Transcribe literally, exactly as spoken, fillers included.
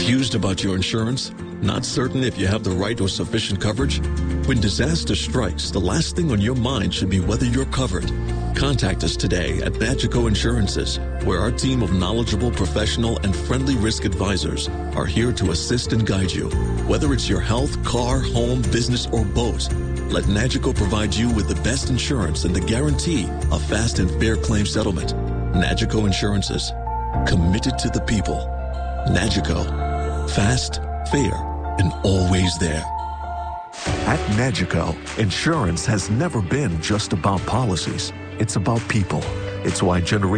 Confused about your insurance? Not certain if you have the right or sufficient coverage? When disaster strikes, the last thing on your mind should be whether you're covered. Contact us today at Magico Insurances, where our team of knowledgeable, professional, and friendly risk advisors are here to assist and guide you. Whether it's your health, car, home, business, or boat, let Magico provide you with the best insurance and the guarantee of fast and fair claim settlement. Magico Insurances, committed to the people. Magico, fast, fair, and always there. At Magico, insurance has never been just about policies. It's about people. It's why generations